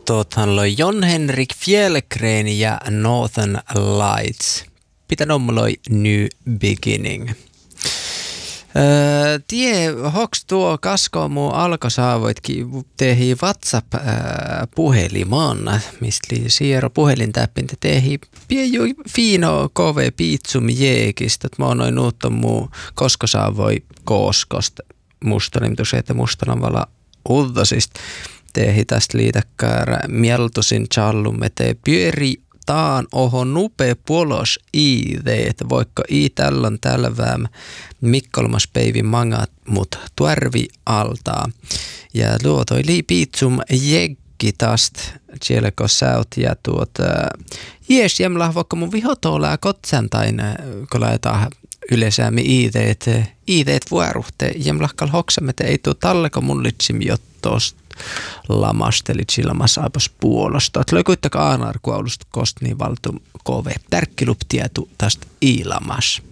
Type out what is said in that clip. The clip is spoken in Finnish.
Tuothan loi Jon Henrik Fjällgren ja Northern Lights. Pitän ommaloi New Beginning. Tie hoks tuo kasko muu alkosaavoitkin tehi WhatsApp-puhelimaan, mistä siero puhelintäppintä tehi pieni fiino kove piitsum jeekistä. Mä oon noin uutta muu koskosaavoi kooskosta mustanimtus, että mustanavalla uddosista tehi tästä liitäkkää mieltusin challumme te pyöri taan oho nupe puolos että voikko tällon tälvääm mikkolmas päivin mangat mut tuarvi altaa. Ja luotoi liipiitsum jeggi tästä sielläkö säut ja jees jämlah vaikka mun vihotoolää kotsantain kun laitetaan yleisäämi iiteet vuoruhte jämlahkal hoksamme te ei tuu talleko mullitsim jottosta lamastelit silmas aipas puolosta. Että löykuittakaa aanarkuaulusta kost niin valtu kove. Tärkkiluptietu tästä iilamas.